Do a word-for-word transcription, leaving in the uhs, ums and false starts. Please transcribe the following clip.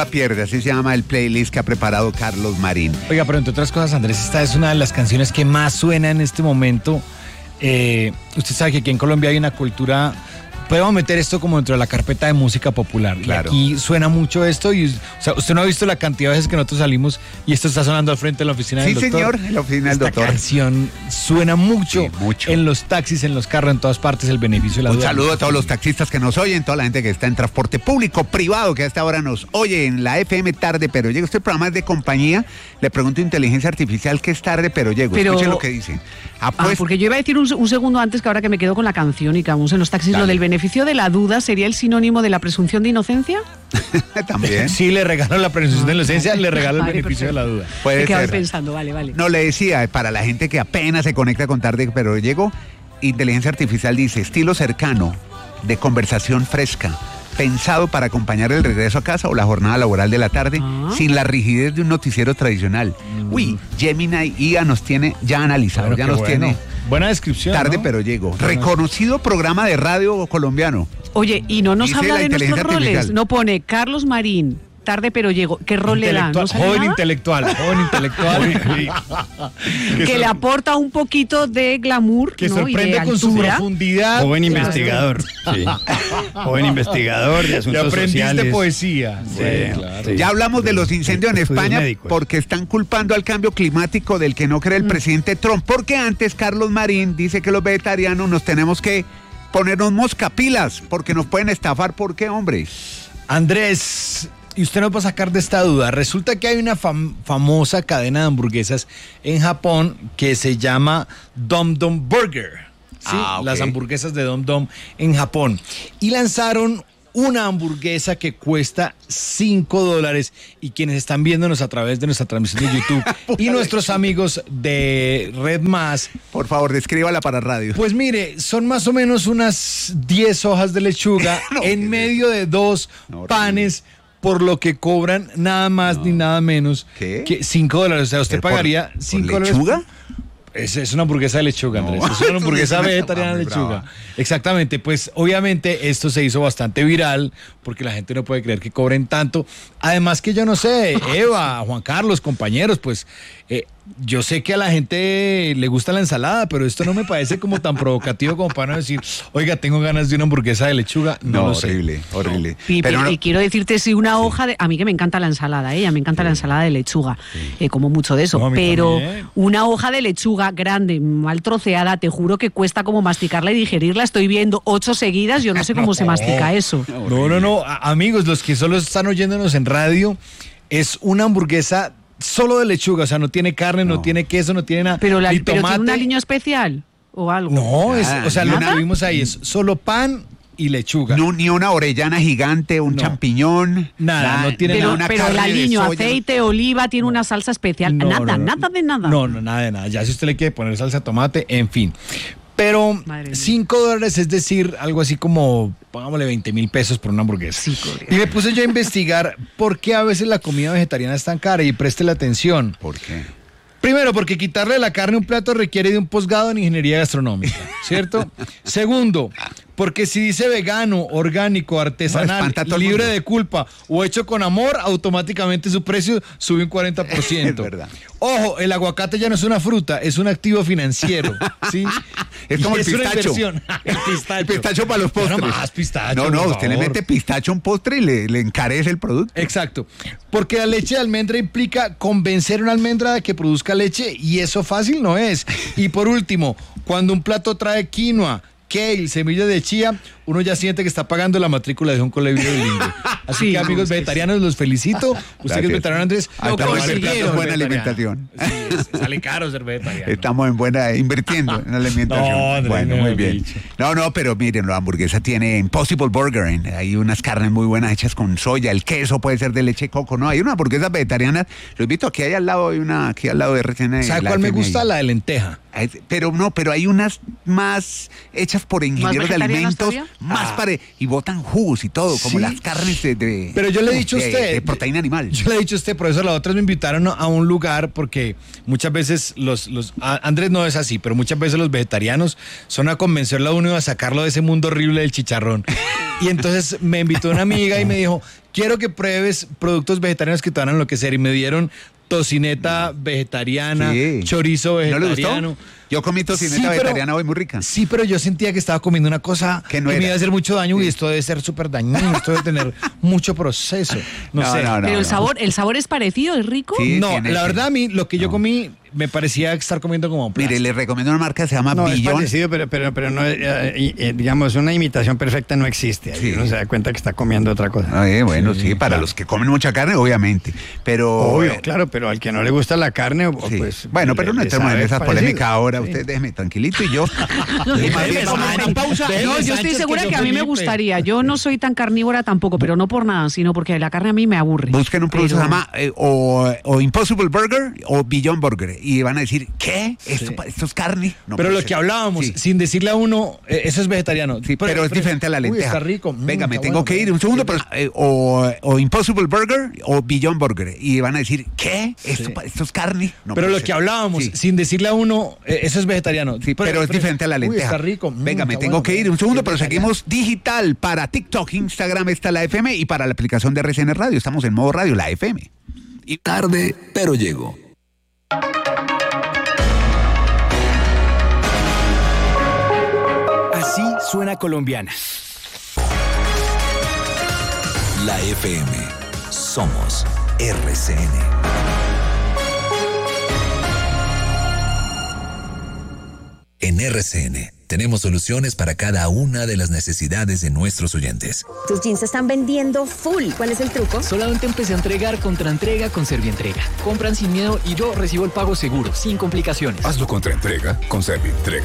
la pierde, así se llama el playlist que ha preparado Carlos Marín. Oiga, pero entre otras cosas, Andrés, esta es una de las canciones que más suena en este momento. Eh, usted sabe que aquí en Colombia hay una cultura... Podemos meter esto como dentro de la carpeta de música popular. Claro. Y aquí suena mucho esto. Y, o sea, usted no ha visto la cantidad de veces que nosotros salimos y esto está sonando al frente de la oficina Sí, del doctor. señor, en la oficina del Esta doctor. canción suena mucho, Sí, mucho. en los taxis, en los carros, en todas partes, el beneficio de la Un duda. saludo a todos los taxistas que nos oyen, toda la gente que está en transporte público, privado, que a esta hora nos oye en la F M Tarde Pero Llego. Este programa es de compañía. Le pregunto a inteligencia artificial qué es Tarde Pero Llego. Pero... Escuche lo que dice. Ah, porque yo iba a decir un, un segundo antes, que ahora que me quedo con la canción y que vamos en los taxis, Dale. lo del beneficio de la duda, ¿sería el sinónimo de la presunción de inocencia? También. Sí, le regalo la presunción de inocencia, le regalo el Vale, beneficio perfecto. de la duda. Puede Me quedaba ser. pensando, vale, vale. No, le decía, para la gente que apenas se conecta con Tarde Pero Llego, inteligencia artificial dice, estilo cercano, de conversación fresca, pensado para acompañar el regreso a casa o la jornada laboral de la tarde, Ah. sin la rigidez de un noticiero tradicional. Uy, Gemini I A nos tiene ya analizado, Bueno, ya qué nos bueno. tiene Buena descripción, Tarde ¿no? Pero Llego. Bueno. Reconocido programa de radio colombiano. Oye, y no nos Dice habla la de nuestros inteligencia roles. artificial. No pone Carlos Marín, Tarde Pero Llego. ¿Qué rol le da? ¿No Intelectual, sale joven nada? intelectual, joven intelectual. Que le aporta un poquito de glamour, que ¿no? y de sorprende con su altura. profundidad. Joven Claro. investigador. Sí. Joven investigador de Y asuntos aprendiste sociales. poesía. Sí, Bueno, claro. sí. Ya hablamos de los incendios en Estudios España médicos. porque están culpando al cambio climático del que no cree el presidente Trump. Porque antes Carlos Marín dice que los vegetarianos nos tenemos que ponernos moscapilas porque nos pueden estafar. ¿Por qué, hombre? Andrés, y usted nos va a sacar de esta duda. Resulta que hay una fam- famosa cadena de hamburguesas en Japón que se llama Dom Dom Burger. ¿Sí? Ah, ok. Las hamburguesas de Dom Dom en Japón. Y lanzaron una hamburguesa que cuesta cinco dólares y quienes están viéndonos a través de nuestra transmisión de YouTube y nuestros amigos de Red Más, Por favor, descríbala para radio. pues mire, son más o menos unas diez hojas de lechuga No, en qué medio de dos No, horrible. panes, por lo que cobran nada más ni nada menos ¿Qué? que cinco dólares. O sea, usted ¿Pero por- pagaría por cinco dólares. lechuga? Es, es una hamburguesa de lechuga, No, Andrés. Es una hamburguesa eso sí vegetariana de está muy lechuga. brava. Exactamente. Pues obviamente esto se hizo bastante viral porque la gente no puede creer que cobren tanto. Además que yo no sé, Eva, Juan Carlos, compañeros, pues eh, yo sé que a la gente le gusta la ensalada, pero esto no me parece como tan provocativo como para no decir, oiga, tengo ganas de una hamburguesa de lechuga. No, No, lo sé. horrible, horrible. Y, Pero pero- no- y quiero decirte, si una hoja de... A mí que me encanta la ensalada, ¿eh? A mí me encanta la ensalada de lechuga, eh, como mucho de eso. No, a mí pero también. una hoja de lechuga grande, mal troceada, te juro que cuesta como masticarla y digerirla. Estoy viendo ocho seguidas, yo no sé cómo se mastica eso. No, no, no. A- amigos, los que solo están oyéndonos en radio, es una hamburguesa solo de lechuga. O sea, no tiene carne, no, No. tiene queso, no tiene nada. Pero, la, ni pero tiene tomate. un aliño especial o algo. No, es, Nada, o sea, lo ¿nada? que vimos ahí es solo pan y lechuga. No, ni una orellana gigante, un No. champiñón. Nada, no tiene ni Pero, una pero el carne de aliño, soya. aceite, oliva, tiene una salsa especial. No, nada, no, no. nada de nada. No, no, nada de nada. Ya si usted le quiere poner salsa de tomate, en fin. Pero Madre mía. cinco dólares, es decir, algo así como, pongámosle veinte mil pesos por una hamburguesa. Cinco dólares. Y me puse yo a investigar por qué a veces la comida vegetariana es tan cara y preste la atención. ¿Por qué? Primero, porque quitarle la carne a un plato requiere de un posgrado en ingeniería gastronómica, ¿cierto? Segundo, porque si dice vegano, orgánico, artesanal, espanta a todo el libre mundo. de culpa o hecho con amor, automáticamente su precio sube un cuarenta por ciento. Es verdad. Ojo, el aguacate ya no es una fruta, es un activo financiero, ¿sí? Es como Y el una pistacho. inversión. El pistacho. El pistacho para los Ya no postres. más pistacho, No, no, por usted le favor. mete pistacho a un postre y le, le encarece el producto. Exacto, porque la leche de almendra implica convencer a una almendra de que produzca leche y eso fácil no es. Y por último, cuando un plato trae quinoa, kale, semillas de chía, uno ya siente que está pagando la matrícula de un colegio bilingüe. Así Sí, que no, amigos es que vegetarianos, los felicito. Usted que Gracias. es vegetariano, Andrés, Ah, lo estamos en consiguieron. buena vegetariano. alimentación. Sí, es- sale caro ser vegetariano. Estamos en buena, invirtiendo en la alimentación. No, Andrés, bueno, mejor muy bien. dicho. No, no, pero miren, la hamburguesa tiene Impossible Burger. en- Hay unas carnes muy buenas hechas con soya. El queso puede ser de leche de coco. No, hay una hamburguesa vegetariana. Lo invito aquí, hay al lado, hay una aquí al lado de R C N. ¿Sabe la cuál me F M I. gusta? La de lenteja. Es- Pero no, pero hay unas más hechas por ingenieros de vegetarianas alimentos, todavía? más Ah. para y botan jugos y todo, como Sí. las carnes de, de- Pero yo le he dicho a de- usted. de proteína animal. Yo le he dicho a usted, por eso las otras me invitaron a un lugar, porque muchas veces los, los a- Andrés no es así, pero muchas veces los vegetarianos son a convencerlo a uno a sacarlo de ese mundo horrible del chicharrón. Y entonces me invitó una amiga y me dijo, quiero que pruebes productos vegetarianos que te van a enloquecer. Y me dieron tocineta vegetariana, Sí. chorizo ¿No le vegetariano. gustó? Yo comí tocineta Sí, pero- vegetariana hoy muy rica. Sí, pero yo sentía que estaba comiendo una cosa Que que, no me era. iba a hacer mucho daño y Sí. esto debe ser súper dañino, esto debe tener mucho proceso. No, No, sé. no, no. Pero el sabor, el sabor es parecido, es rico. Sí, No, tiene- la verdad a mí lo que yo No. comí me parecía estar comiendo como Mire, plástico. le recomiendo una marca que se llama No, es Billón. parecido, pero, pero, pero no, eh, eh, eh, digamos, una imitación perfecta no existe. Ahí Sí. uno se da cuenta que está comiendo otra cosa. Ah, eh, bueno, sí, para claro. los que comen mucha carne, obviamente. Pero. Obvio, eh, claro, pero al que no le gusta la carne, o- sí. pues... Bueno, pero le- no le entremos en sabe esas parecido. polémicas ahora. Sí. Usted déjeme tranquilito y yo. No, y no, más bien no, vamos a no, una pausa. Déjeme, No, yo estoy Sánchez, segura que que yo a mí me Felipe. gustaría. Yo no soy tan carnívora tampoco, pero no por nada, sino porque la carne a mí me aburre. Busquen un producto que se Pero- llama eh, o, o Impossible Burger o Beyond Burger y van a decir, ¿qué? ¿Esto, pa- esto es carne? No Pero puede lo ser. que hablábamos, Sí. sin decirle a uno, eh, eso es vegetariano. Sí, pero, es diferente a la uy, lenteja. está rico. Mm, Venga, me está tengo bueno. que ir un segundo, pero eh, o, o Impossible Burger o Beyond Burger y van a decir, ¿qué? ¿Esto, Sí. pa- esto es carne? No Pero puede lo ser. que hablábamos, Sí. sin decirle a uno, eh, eso es vegetariano. Sí, pero, es diferente a la uy, lenteja. está rico. Mm, Venga, me está tengo bueno. que ir un segundo, Sí, pero vegetariano. seguimos digital para TikTok, Instagram está la F M y para la aplicación de R C N Radio. Estamos en modo radio, la F M. Y Tarde, pero llego. Así suena Colombiana. La F M. Somos R C N. En R C N tenemos soluciones para cada una de las necesidades de nuestros oyentes. Tus jeans se están vendiendo full. ¿Cuál es el truco? Solamente empecé a entregar contra entrega con Servientrega. Compran sin miedo y yo recibo el pago seguro, sin complicaciones. Hazlo contra entrega con Servientrega.